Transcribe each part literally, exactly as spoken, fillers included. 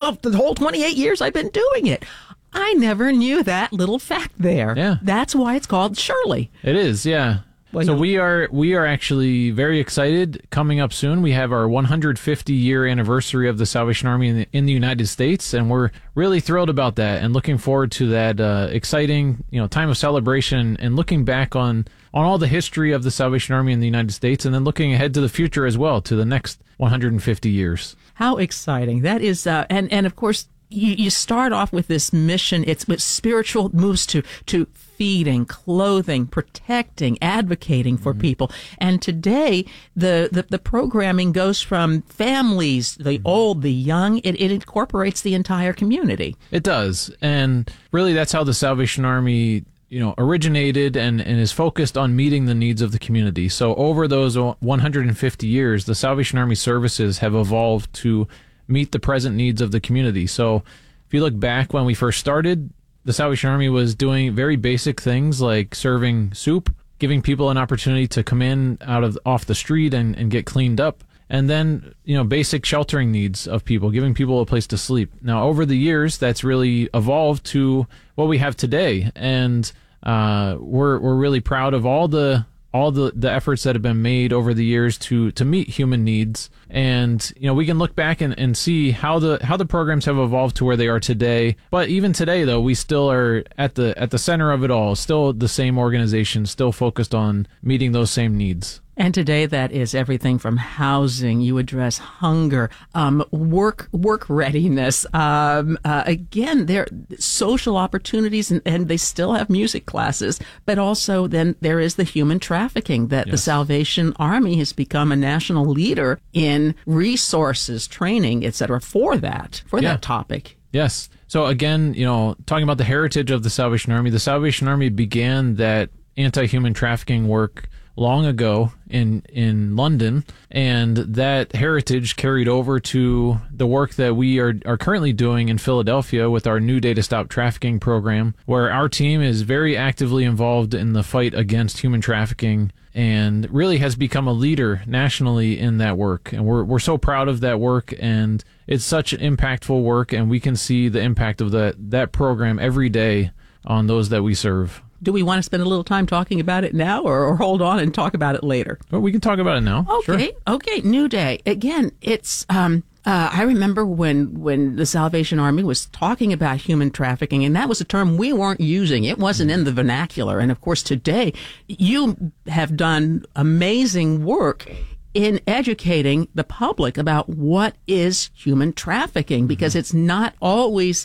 well, the whole twenty-eight years I've been doing it. I never knew that little fact there. Yeah. That's why it's called Shirley. It is, yeah. Well, so you- we are we are actually very excited. Coming up soon, we have our one hundred fifty year anniversary of the Salvation Army in the, in the United States, and we're really thrilled about that and looking forward to that uh, exciting, you know, time of celebration and looking back on on all the history of the Salvation Army in the United States, and then looking ahead to the future as well, to the next one hundred fifty years. How exciting that is, uh, and and of course. You, you start off with this mission. It's with spiritual moves to to feeding, clothing, protecting, advocating for mm-hmm. people. And today, the, the, the programming goes from families, the mm-hmm. old, the young. It, it incorporates the entire community. It does. And really, that's how the Salvation Army, you know, originated and, and is focused on meeting the needs of the community. So over those one hundred fifty years, the Salvation Army services have evolved to meet the present needs of the community. So if you look back when we first started, the Salvation Army was doing very basic things like serving soup, giving people an opportunity to come in out of off the street and, and get cleaned up, and then, you know, basic sheltering needs of people, giving people a place to sleep. Now, over the years, that's really evolved to what we have today, and uh, we're we're really proud of all the all the, the efforts that have been made over the years to, to meet human needs. And, you know, we can look back and, and see how the how the programs have evolved to where they are today. But even today, though, we still are at the at the center of it all, still the same organization, still focused on meeting those same needs. And today that is everything from housing, you address hunger, um, work work readiness. Um, uh, again, there social opportunities, and, and they still have music classes. But also then there is the human trafficking that yes. the Salvation Army has become a national leader in resources, training, et cetera, for that, for yeah. that topic. Yes. So again, you know, talking about the heritage of the Salvation Army, the Salvation Army began that anti-human trafficking work long ago in in London, and that heritage carried over to the work that we are, are currently doing in Philadelphia with our New Day to Stop Trafficking program, where our team is very actively involved in the fight against human trafficking and really has become a leader nationally in that work. And we're we're so proud of that work, and it's such an impactful work, and we can see the impact of that that program every day on those that we serve. Do we want to spend a little time talking about it now, or, or hold on and talk about it later? Well, we can talk about it now. Okay, sure. okay. New Day. Again, it's, um, uh, I remember when, when the Salvation Army was talking about human trafficking, and that was a term we weren't using. It wasn't in the vernacular. And of course, today, you have done amazing work in educating the public about what is human trafficking, because mm-hmm. it's not always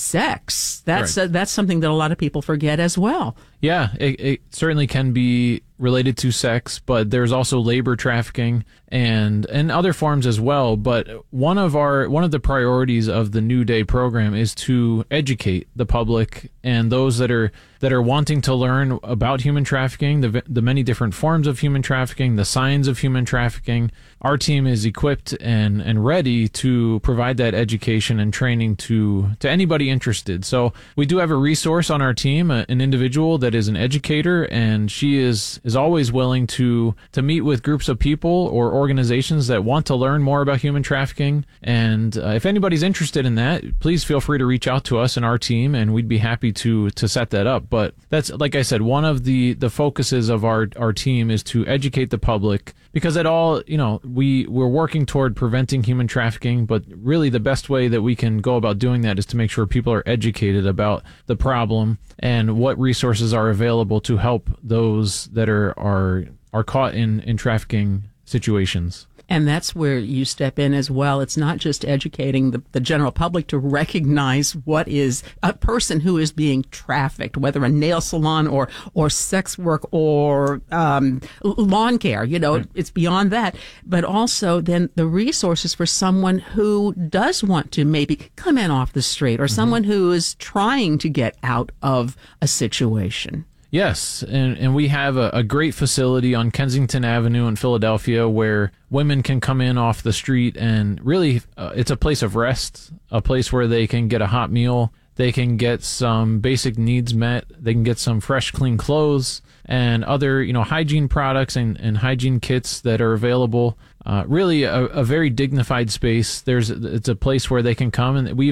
sex. That's right. uh, that's something that a lot of people forget as well. Yeah, it, it certainly can be related to sex, but there's also labor trafficking and and other forms as well. But one of our one of the priorities of the New Day program is to educate the public and those that are that are wanting to learn about human trafficking, the the many different forms of human trafficking, the signs of human trafficking. Our team is equipped and and ready to provide that education and training to to anybody interested. So we do have a resource on our team, a, an individual that is an educator, and she is is always willing to to meet with groups of people or organizations that want to learn more about human trafficking. And uh, if anybody's interested in that, please feel free to reach out to us and our team, and we'd be happy to to set that up. But that's, like I said, one of the the focuses of our our team is to educate the public, because it all, you know, we we're working toward preventing human trafficking, but really the best way that we can go about doing that is to make sure people are educated about the problem and what resources are available to help those that are are are caught in in trafficking situations. And that's where you step in as well. It's not just educating the, the general public to recognize what is a person who is being trafficked, whether a nail salon or, or sex work or um, lawn care. You know, right. It's beyond that. But also then the resources for someone who does want to maybe come in off the street, or mm-hmm. someone who is trying to get out of a situation. Yes, and, and we have a, a great facility on Kensington Avenue in Philadelphia where women can come in off the street, and really uh, it's a place of rest, a place where they can get a hot meal, they can get some basic needs met, they can get some fresh, clean clothes, and other, you know, hygiene products and, and hygiene kits that are available. Uh, really a, a very dignified space. There's it's a place where they can come, and we